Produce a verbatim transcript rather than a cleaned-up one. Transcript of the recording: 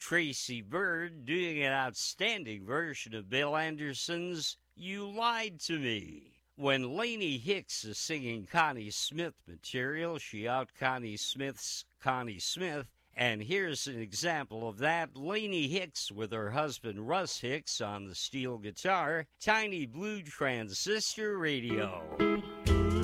Tracy Bird doing an outstanding version of Bill Anderson's You Lied to Me. When Lainey Hicks is singing Connie Smith material, she out Connie Smith's Connie Smith. And here's an example of that. Lainey Hicks with her husband Russ Hicks on the steel guitar. Tiny Blue Transistor Radio.